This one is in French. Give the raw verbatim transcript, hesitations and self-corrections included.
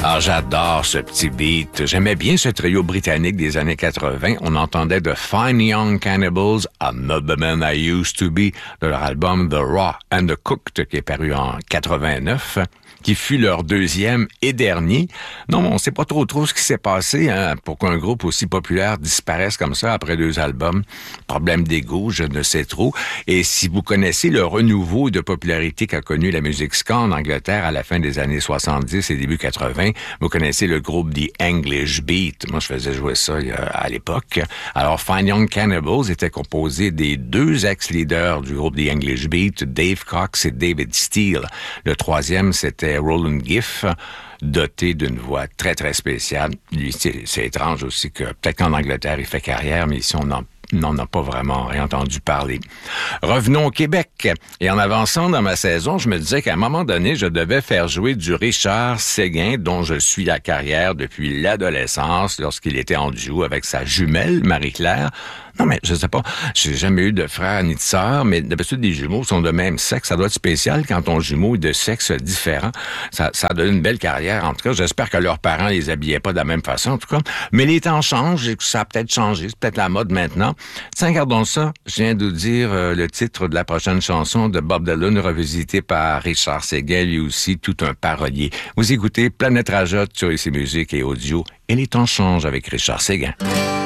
Ah, j'adore ce petit beat. J'aimais bien ce trio britannique des années quatre-vingt. On entendait The Fine Young Cannibals, I'm Not the Man I Used to Be, de leur album The Raw and the Cooked, qui est paru en quatre-vingt-neuf, qui fut leur deuxième et dernier. Non, on sait pas trop trop ce qui s'est passé hein, pour qu'un groupe aussi populaire disparaisse comme ça après deux albums. Problème d'ego, je ne sais trop. Et si vous connaissez le renouveau de popularité qu'a connu la musique ska en Angleterre à la fin des années soixante-dix et début quatre-vingt, vous connaissez le groupe The English Beat. Moi, je faisais jouer ça à l'époque. Alors, Fine Young Cannibals était composé des deux ex-leaders du groupe The English Beat, Dave Cox et David Steele. Le troisième, c'était Roland Giff, doté d'une voix très, très spéciale. Lui, c'est, c'est étrange aussi que peut-être qu'en Angleterre, il fait carrière, mais ici, on n'en n'en a pas vraiment rien entendu parler. Revenons au Québec. Et en avançant dans ma saison, je me disais qu'à un moment donné, je devais faire jouer du Richard Séguin, dont je suis la carrière depuis l'adolescence, lorsqu'il était en duo avec sa jumelle, Marie-Claire. Non, mais je sais pas, j'ai jamais eu de frère ni de sœur, mais d'habitude, des jumeaux sont de même sexe. Ça doit être spécial quand ton jumeau est de sexe différent. Ça, ça donne une belle carrière. En tout cas, j'espère que leurs parents les habillaient pas de la même façon, en tout cas. Mais les temps changent et que ça a peut-être changé. C'est peut-être la mode maintenant. Tiens, regardons ça. Je viens de vous dire euh, le titre de la prochaine chanson de Bob Dylan, revisité par Richard Séguin, lui aussi, tout un parolier. Vous écoutez Planète Rajotte sur Ici Musique et Audio, et les temps changent avec Richard Séguin.